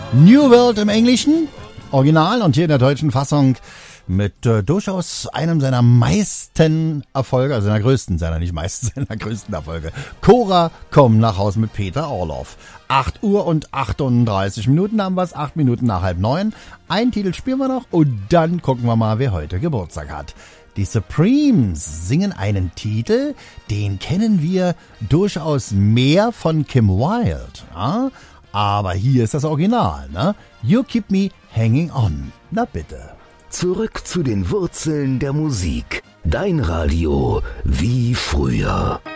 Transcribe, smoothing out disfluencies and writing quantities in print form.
New World im Englischen, Original, und hier in der deutschen Fassung mit durchaus einem seiner meisten Erfolge, also seiner größten, seiner größten Erfolge. Cora, komm nach Haus mit Peter Orloff. 8 Uhr und 38 Minuten haben wir es, 8 Minuten nach 8:30. Einen Titel spielen wir noch und dann gucken wir mal, wer heute Geburtstag hat. Die Supremes singen einen Titel, den kennen wir durchaus mehr von Kim Wilde. Ja? Aber hier ist das Original, ne? You Keep Me Hanging On. Na bitte. Zurück zu den Wurzeln der Musik. Dein Radio wie früher.